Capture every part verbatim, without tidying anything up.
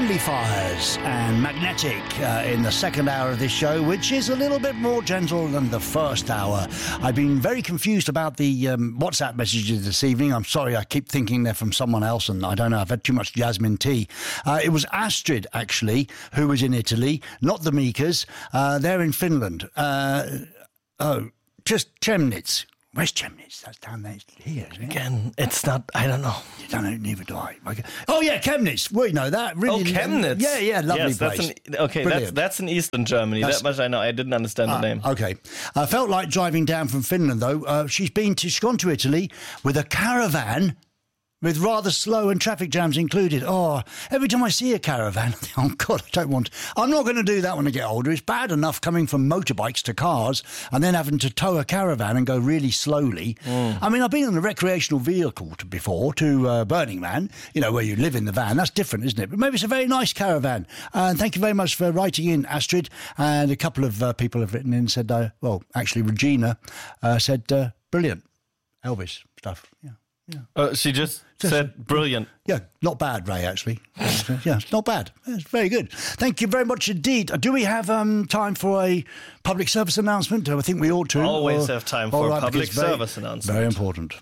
Friendly Fires and Magnetic uh, in the second hour of this show, which is a little bit more gentle than the first hour. I've been very confused about the um, WhatsApp messages this evening. I'm sorry, I keep thinking they're from someone else, and I don't know, I've had too much jasmine tea. Uh, it was Astrid, actually, who was in Italy, not the Mikas. Uh, they're in Finland. Uh, oh, just Chemnitz. Where's Chemnitz? That's down there. It's here, isn't it? Again, it's not, I don't know. You don't know, neither do I. Okay. Oh, yeah, Chemnitz. We know that. Really, oh, Chemnitz. Yeah, yeah, lovely yes, place. That's an, okay, that's, that's in Eastern Germany. That's, that much I know. I didn't understand uh, the name. Okay. I uh, felt like driving down from Finland, though. Uh, she's been to, she's gone to Italy with a caravan with rather slow and traffic jams included. Oh, every time I see a caravan, I think, oh, God, I don't want... I'm not going to do that when I get older. It's bad enough coming from motorbikes to cars and then having to tow a caravan and go really slowly. Mm. I mean, I've been in a recreational vehicle to, before, to uh, Burning Man, you know, where you live in the van. That's different, isn't it? But maybe it's a very nice caravan. And thank you very much for writing in, Astrid. And a couple of uh, people have written in and said, uh, well, actually, Regina uh, said, uh, brilliant. Elvis stuff, yeah. Yeah. Uh, she just, just said brilliant. Yeah, not bad, Ray, actually. Yeah, it's not bad. It's very good. Thank you very much indeed. Do we have um, time for a public service announcement? I think we ought to. Always or, have time for right, a public very, service announcement. Very important.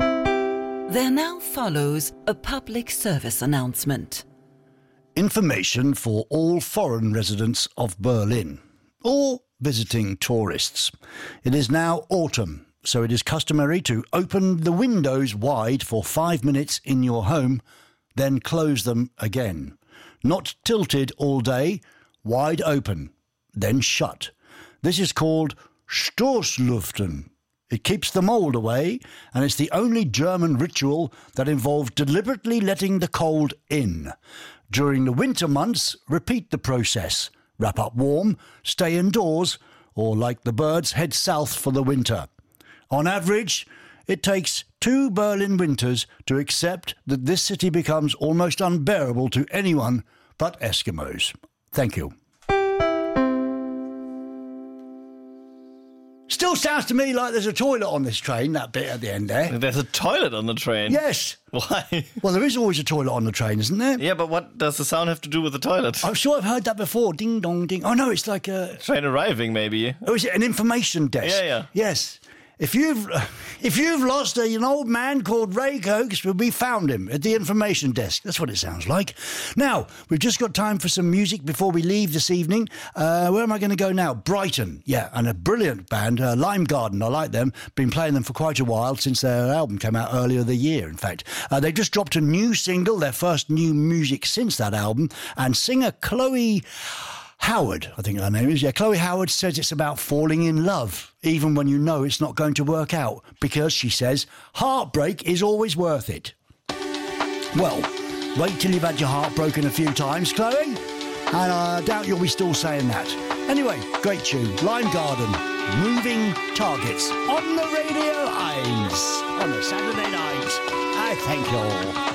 There now follows a public service announcement. Information for all foreign residents of Berlin or visiting tourists. It is now autumn. So it is customary to open the windows wide for five minutes in your home, then close them again. Not tilted all day, wide open, then shut. This is called Stoßlüften. It keeps the mould away, and it's the only German ritual that involves deliberately letting the cold in. During the winter months, repeat the process. Wrap up warm, stay indoors, or like the birds, head south for the winter. On average, it takes two Berlin winters to accept that this city becomes almost unbearable to anyone but Eskimos. Thank you. Still sounds to me like there's a toilet on this train, that bit at the end there. There's a toilet on the train? Yes. Why? Well, there is always a toilet on the train, isn't there? Yeah, but what does the sound have to do with the toilet? I'm sure I've heard that before. Ding, dong, ding. Oh, no, it's like a... Train arriving, maybe. Oh, is it an information desk? Yeah, yeah. Yes. If you've if you've lost a, an old man called Ray Cokes, we found him at the information desk. That's what it sounds like. Now, we've just got time for some music before we leave this evening. Uh, where am I going to go now? Brighton, yeah, and a brilliant band, uh, Lime Garden. I like them. Been playing them for quite a while since their album came out earlier the year, in fact. Uh, they just dropped a new single, their first new music since that album, and singer Chloe Howard, I think her name is. Yeah, Chloe Howard says it's about falling in love, even when you know it's not going to work out, because she says heartbreak is always worth it. Well, wait till you've had your heart broken a few times, Chloe, and I doubt you'll be still saying that. Anyway, great tune, Lime Garden, Moving Targets, on the Radio Eins, on a Saturday night. I thank you all.